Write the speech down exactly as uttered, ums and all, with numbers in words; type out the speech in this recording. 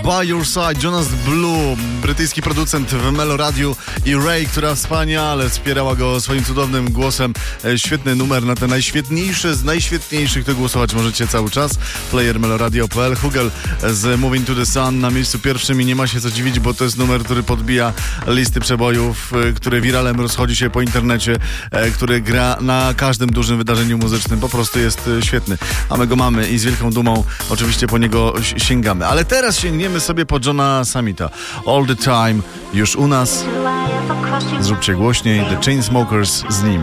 By Your Side, Jonas Blue, brytyjski producent w Meloradiu, i Ray, która wspaniale wspierała go swoim cudownym głosem. Świetny numer na te najświetniejsze z najświetniejszych. To głosować możecie cały czas. Player meloradio kropka p l. Hugel z Moving to the Sun na miejscu pierwszym i nie ma się co dziwić, bo to jest numer, który podbija listy przebojów, który wiralem rozchodzi się po internecie, który gra na każdym dużym wydarzeniu muzycznym. Po prostu jest świetny. A my go mamy i z wielką dumą oczywiście po niego sięgamy. Ale teraz sięgniemy sobie po Johna Summita. All the Time już u nas. Zróbcie głośniej. The Chainsmokers z nim.